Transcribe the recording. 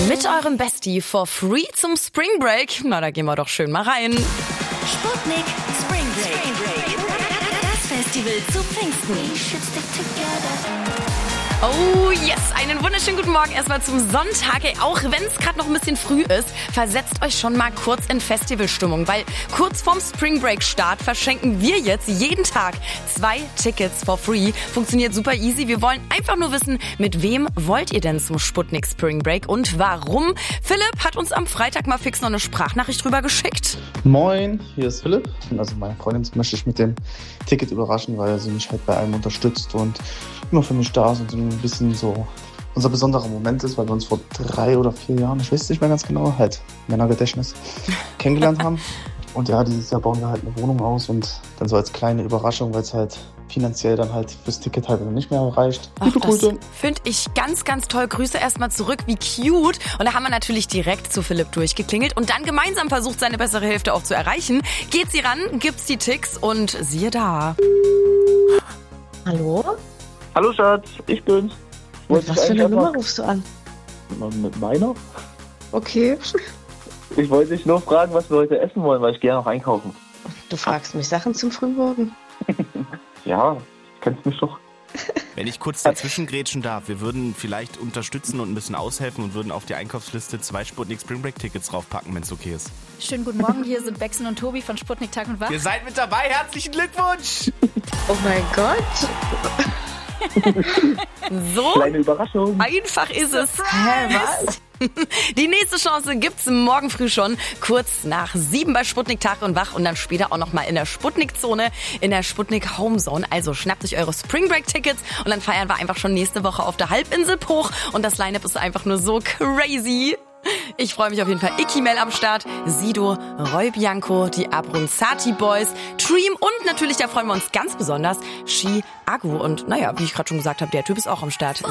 Mit eurem Bestie for free zum Spring Break. Na, da gehen wir doch schön mal rein. Sputnik Spring Break. Das Festival zu Pfingsten. Oh yes, einen wunderschönen guten Morgen erstmal zum Sonntag. Ey, auch wenn es gerade noch ein bisschen früh ist, versetzt euch schon mal kurz in Festivalstimmung, weil kurz vorm Spring Break Start verschenken wir jetzt jeden Tag 2 Tickets for free. Funktioniert super easy. Wir wollen einfach nur wissen, mit wem wollt ihr denn zum Sputnik Spring Break und warum? Philipp hat uns am Freitag mal fix noch eine Sprachnachricht rüber geschickt. Moin, hier ist Philipp. Also meine Freundin möchte ich mit dem Ticket überraschen, weil sie mich halt bei allem unterstützt und immer für mich da ist und so ein bisschen so unser besonderer Moment ist, weil wir uns vor 3 oder 4 Jahren, ich weiß nicht mehr ganz genau, halt Männergedächtnis kennengelernt haben. Und ja, dieses Jahr bauen wir halt eine Wohnung aus und dann so als kleine Überraschung, weil es halt finanziell dann halt fürs Ticket halt nicht mehr reicht. Ach, das finde ich ganz, ganz toll. Grüße erstmal zurück, wie cute. Und da haben wir natürlich direkt zu Philipp durchgeklingelt und dann gemeinsam versucht, seine bessere Hälfte auch zu erreichen. Geht sie ran, gibt's die Ticks und siehe da. Hallo? Hallo Schatz, ich bin's. Mit was für eine Nummer rufst du an? Mit meiner? Okay. Ich wollte dich nur fragen, was wir heute essen wollen, weil ich gerne noch einkaufen. Du fragst mich Sachen zum Frühmorgen? Ja, kennst mich doch. Wenn ich kurz dazwischen grätschen darf, wir würden vielleicht unterstützen und ein bisschen aushelfen und würden auf die Einkaufsliste 2 Sputnik Spring Break Tickets draufpacken, wenn es okay ist. Schönen guten Morgen, hier sind Bexen und Tobi von Sputnik Tag und Wach. Ihr seid mit dabei, herzlichen Glückwunsch! Oh mein Gott. So Kleine Überraschung. einfach ist es. Hä, was? Die nächste Chance gibt's morgen früh schon, kurz nach 7 bei Sputnik Tag und Wach und dann später auch nochmal in der Sputnik-Zone, in der Sputnik Homezone. Also schnappt euch eure Spring Break Tickets und dann feiern wir einfach schon nächste Woche auf der Halbinsel hoch und das Line-Up ist einfach nur so crazy. Ich freue mich auf jeden Fall. Ikimel am Start, Sido, Roy Bianco, die Abronzati Boys, Dream und natürlich, da freuen wir uns ganz besonders, Shi Agu. Und naja, wie ich gerade schon gesagt habe, der Typ ist auch am Start.